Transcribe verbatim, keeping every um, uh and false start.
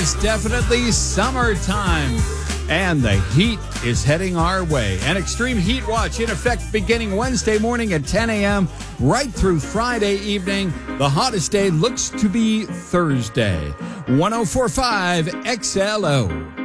it's definitely summertime. And the heat is heading our way. An extreme heat watch in effect beginning Wednesday morning at ten a.m. right through Friday evening. The hottest day looks to be Thursday. one oh four point five X L O.